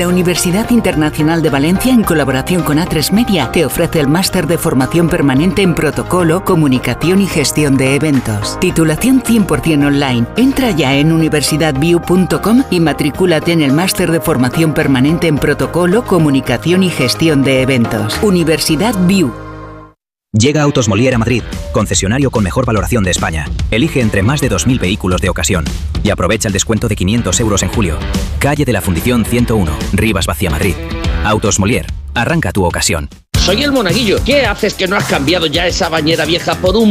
La Universidad Internacional de Valencia, en colaboración con A3 Media, te ofrece el máster de formación permanente en protocolo, comunicación y gestión de eventos. Titulación 100% online. Entra ya en universidadview.com y matricúlate en el máster de formación permanente en protocolo, comunicación y gestión de eventos. Universidad View. Llega Autos Molière a Madrid, concesionario con mejor valoración de España. Elige entre más de 2.000 vehículos de ocasión y aprovecha el descuento de 500 euros en julio. Calle de la Fundición 101, Rivas Vacía, Madrid. Autos Molière, arranca tu ocasión. Soy el Monaguillo. ¿Qué haces que no has cambiado ya esa bañera vieja por un